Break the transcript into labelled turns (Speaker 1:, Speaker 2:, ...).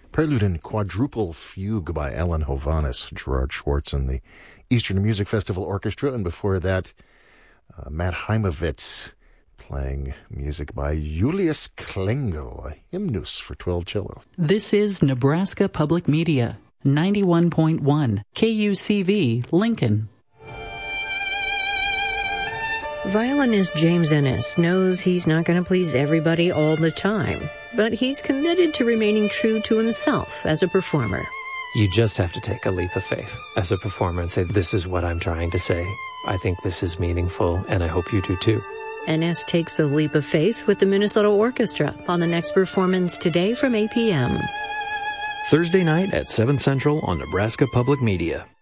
Speaker 1: Prelude and Quadruple Fugue by Alan Hovhaness, Gerard Schwartz and the Eastern Music Festival Orchestra. And before that, Matt Heimovitz playing music by Julius Klengel, a hymnus for 12 cello.
Speaker 2: This is Nebraska Public Media, 91.1 KUCV, Lincoln.
Speaker 3: Violinist James Ennis knows he's not going to please everybody all the time, but he's committed to remaining true to himself as a performer.
Speaker 4: You just have to take a leap of faith as a performer and say, this is what I'm trying to say. I think this is meaningful, and I hope you do too.
Speaker 3: Ennis takes a leap of faith with the Minnesota Orchestra on the next performance today from 8 p.m.
Speaker 5: Thursday night at 7 Central on Nebraska Public Media.